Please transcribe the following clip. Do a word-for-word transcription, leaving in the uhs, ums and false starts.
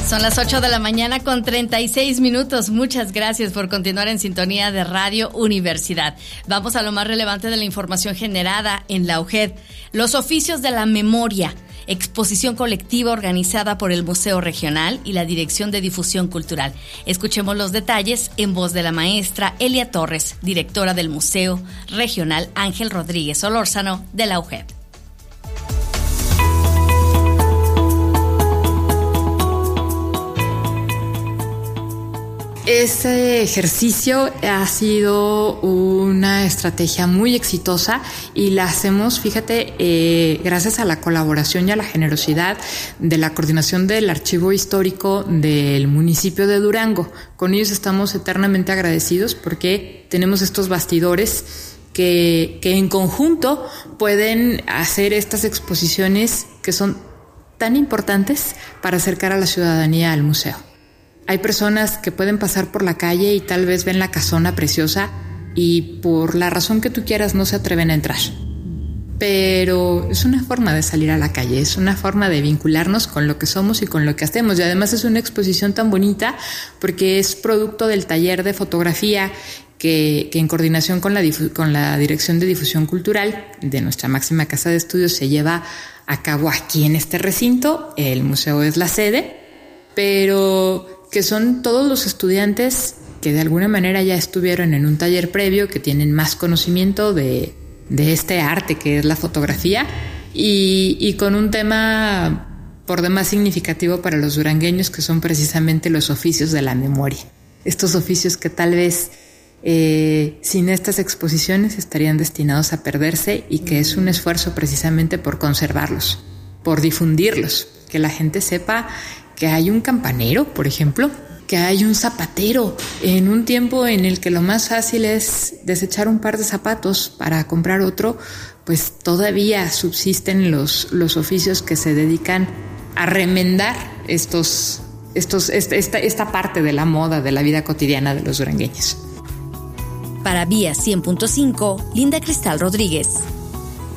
Son las ocho de la mañana con treinta y seis minutos. Muchas gracias por continuar en sintonía de Radio Universidad. Vamos a lo más relevante de la información generada en la U G E D. Los oficios de la memoria, exposición colectiva organizada por el Museo Regional y la Dirección de Difusión Cultural. Escuchemos los detalles en voz de la maestra Elia Torres, directora del Museo Regional Ángel Rodríguez Solórzano de la U G E D. Este ejercicio ha sido una estrategia muy exitosa y la hacemos, fíjate, eh, gracias a la colaboración y a la generosidad de la coordinación del Archivo Histórico del municipio de Durango. Con ellos estamos eternamente agradecidos porque tenemos estos bastidores que, que en conjunto pueden hacer estas exposiciones que son tan importantes para acercar a la ciudadanía al museo. Hay personas que pueden pasar por la calle y tal vez ven la casona preciosa y por la razón que tú quieras no se atreven a entrar. Pero es una forma de salir a la calle, es una forma de vincularnos con lo que somos y con lo que hacemos. Y además es una exposición tan bonita porque es producto del taller de fotografía que, que en coordinación con la, difu- con la Dirección de Difusión Cultural de nuestra máxima casa de estudios se lleva a cabo aquí en este recinto. El museo es la sede, pero que son todos los estudiantes que de alguna manera ya estuvieron en un taller previo, que tienen más conocimiento de, de este arte que es la fotografía y, y con un tema por demás significativo para los durangueños, que son precisamente los oficios de la memoria. Estos oficios que tal vez eh, sin estas exposiciones estarían destinados a perderse y que es un esfuerzo precisamente por conservarlos, por difundirlos, que la gente sepa que hay un campanero, por ejemplo, que hay un zapatero, en un tiempo en el que lo más fácil es desechar un par de zapatos para comprar otro, pues todavía subsisten los, los oficios que se dedican a remendar estos, estos, esta, esta, esta parte de la moda, de la vida cotidiana de los durangueños. Para Vía cien punto cinco, Linda Cristal Rodríguez.